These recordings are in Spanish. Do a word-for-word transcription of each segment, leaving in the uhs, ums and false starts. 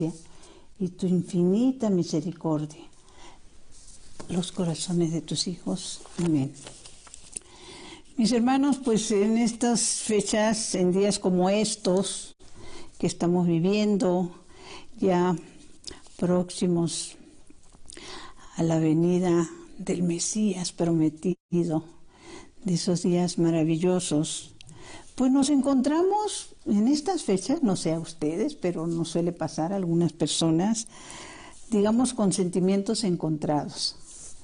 y tu infinita misericordia los corazones de tus hijos. Amén. Mis hermanos, pues en estas fechas, en días como estos que estamos viviendo, ya próximos a la venida del Mesías prometido, de esos días maravillosos, pues nos encontramos en estas fechas, no sé a ustedes, pero nos suele pasar a algunas personas, digamos, con sentimientos encontrados,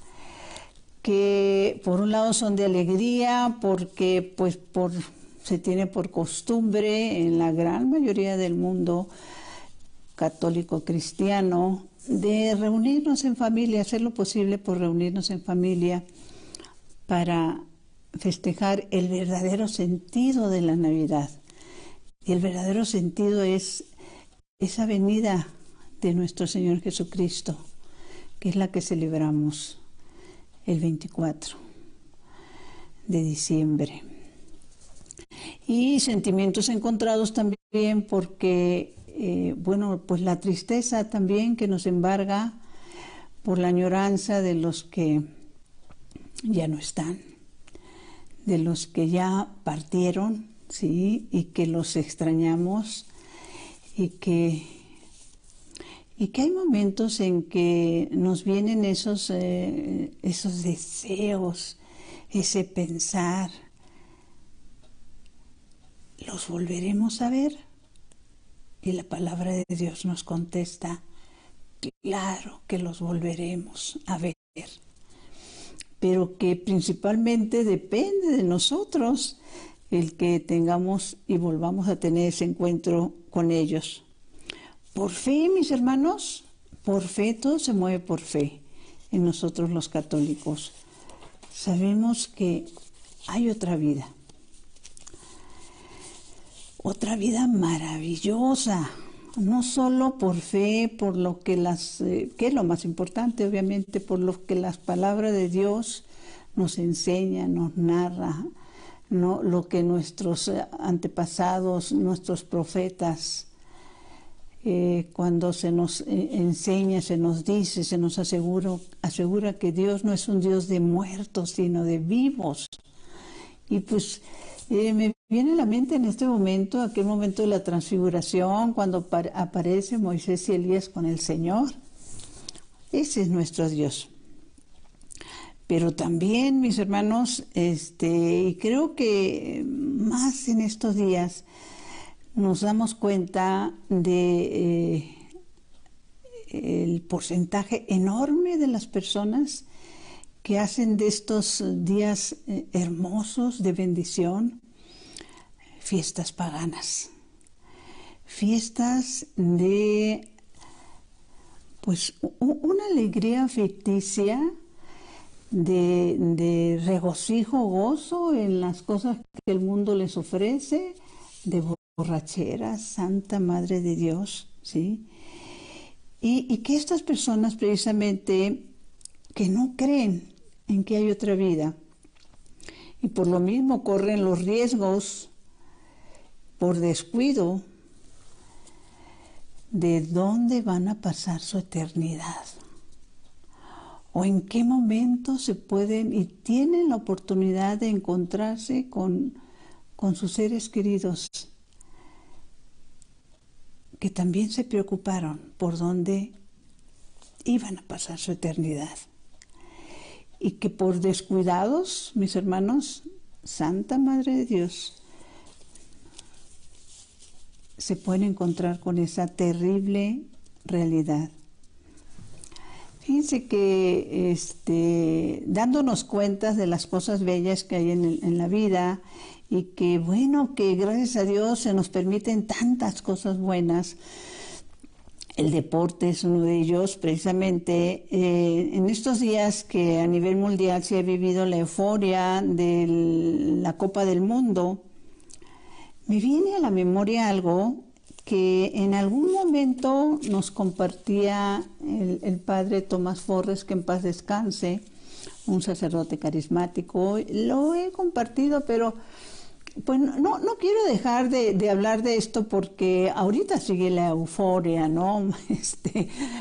que por un lado son de alegría, porque pues por, se tiene por costumbre en la gran mayoría del mundo católico cristiano de reunirnos en familia, hacer lo posible por reunirnos en familia para festejar el verdadero sentido de la Navidad. Y el verdadero sentido es esa venida de nuestro Señor Jesucristo, que es la que celebramos el veinticuatro de diciembre. Y sentimientos encontrados también porque, eh, bueno, pues la tristeza también que nos embarga por la añoranza de los que ya no están, de los que ya partieron, sí, y que los extrañamos, y que, y que hay momentos en que nos vienen esos, eh, esos deseos, ese pensar, ¿los volveremos a ver? Y la palabra de Dios nos contesta, claro que los volveremos a ver, pero que principalmente depende de nosotros el que tengamos y volvamos a tener ese encuentro con ellos. Por fe, mis hermanos, por fe, todo se mueve por fe en nosotros los católicos. Sabemos que hay otra vida, otra vida maravillosa, no solo por fe, por lo que las, eh, que es lo más importante, obviamente, por lo que las palabras de Dios nos enseñan, nos narra, no, lo que nuestros antepasados, nuestros profetas, eh, cuando se nos eh, enseña, se nos dice, se nos asegura, asegura que Dios no es un Dios de muertos, sino de vivos. Y pues eh, me viene a la mente en este momento, aquel momento de la transfiguración, cuando aparece Moisés y Elías con el Señor. Ese es nuestro Dios. Pero también, mis hermanos, este, y creo que más en estos días nos damos cuenta de eh, el porcentaje enorme de las personas que hacen de estos días eh, hermosos de bendición fiestas paganas, fiestas de pues una alegría ficticia, de, de regocijo, gozo en las cosas que el mundo les ofrece, de borrachera, Santa Madre de Dios, ¿sí? Y, y que estas personas precisamente que no creen en que hay otra vida y por lo mismo corren los riesgos por descuido de dónde van a pasar su eternidad o en qué momento se pueden y tienen la oportunidad de encontrarse con, con sus seres queridos que también se preocuparon por dónde iban a pasar su eternidad. Y que por descuidados, mis hermanos, Santa Madre de Dios, se pueden encontrar con esa terrible realidad. Fíjense que este, dándonos cuenta de las cosas bellas que hay en, el, en la vida y que bueno, que gracias a Dios se nos permiten tantas cosas buenas. El deporte es uno de ellos, precisamente eh, en estos días que a nivel mundial se ha vivido la euforia de la Copa del Mundo, me viene a la memoria algo que en algún momento nos compartía el, el padre Tomás Forres, que en paz descanse, un sacerdote carismático. Lo he compartido, pero pues no, no quiero dejar de, de hablar de esto porque ahorita sigue la euforia, ¿no? Este,